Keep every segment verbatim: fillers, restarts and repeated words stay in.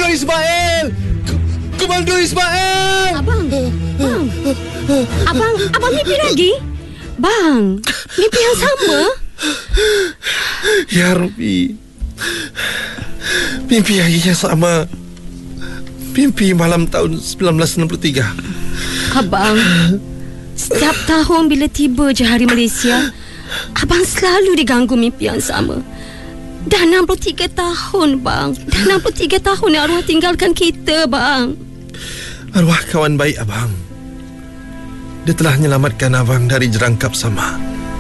Ismail! Komando Ismail! Abang, bang. Abang, abang mimpi lagi? Bang, mimpi yang sama? Ya Ruby, mimpi hari yang sama. Mimpi malam tahun sembilan belas enam puluh tiga. Abang, setiap tahun bila tiba je hari Malaysia, abang selalu diganggu mimpi yang sama. Dah enam puluh tiga tahun, bang. Dah enam puluh tiga tahun arwah tinggalkan kita, bang. Arwah kawan baik abang. Dia telah menyelamatkan abang dari jerangkap sama.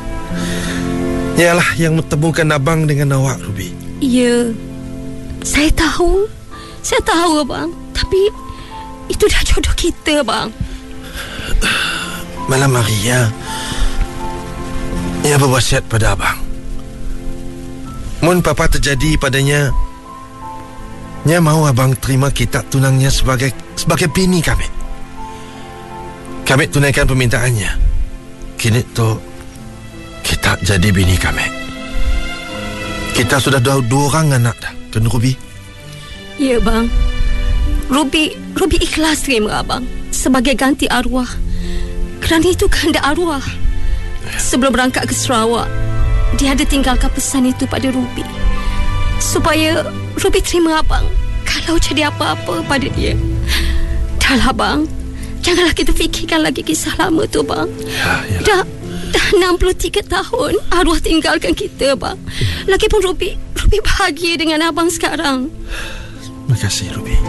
Ialah yang memtemukan abang dengan awak, Ruby. Ya, saya tahu. Saya tahu, abang. Tapi itu dah jodoh kita, bang. Malam hari ya, ia berwasiat pada abang. Mun papa terjadi padanya, nya mau abang terima kitab tunangnya sebagai sebagai bini kami. Kami tunaikan permintaannya. Kini tu kita jadi bini kami. Kita sudah dua, dua orang anak dah, kan Ruby? Ya, bang. Ruby, Ruby ikhlas terima abang sebagai ganti arwah. Kerana itu kehendak arwah. Sebelum berangkat ke Sarawak, dia ada tinggalkan pesan itu pada Ruby, supaya Ruby terima abang kalau jadi apa-apa pada dia. Dahlah, bang. Janganlah kita fikirkan lagi kisah lama tu, bang. Ya, dah, dah enam puluh tiga tahun arwah tinggalkan kita, bang. Lagipun Ruby, Ruby bahagia dengan abang sekarang. Terima kasih, Ruby.